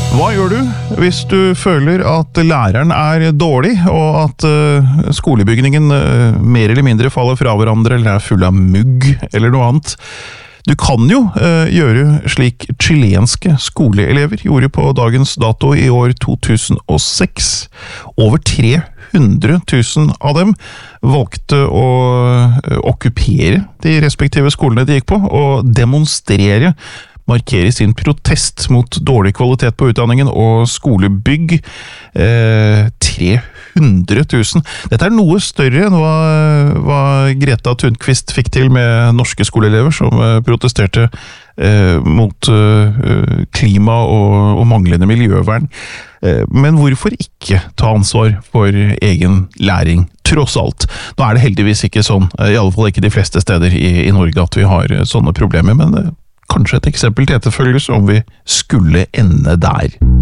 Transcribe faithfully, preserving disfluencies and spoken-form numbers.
Hva gjør du hvis du føler at læreren er dårlig, og at uh, skolebygningen uh, mer eller mindre faller fra hverandre, eller er full av mugg, eller noe annet? Du kan jo uh, gjøre slik chilenske skoleelever gjorde på dagens dato i år to tusen og seks. Over tre hundre tusen av dem valgte å uh, okkupere de respektive skolene de gikk på, og demonstrere markere sin protest mot dårlig kvalitet på utdanningen og skolebygg. Eh, tre hundre tusen. Dette er noe større enn hva, hva Greta Thunquist fikk til med norske skoleelever som eh, protesterte eh, mot eh, klima og, og manglende miljøvern. Eh, men hvorfor ikke ta ansvar for egen læring? Tross alt. Nå er det heldigvis ikke sånn, i alle fall ikke de fleste steder i, i Norge, at vi har sånne problemer, men eh, kanskje et eksempel til etterfølgelse om vi skulle ende der.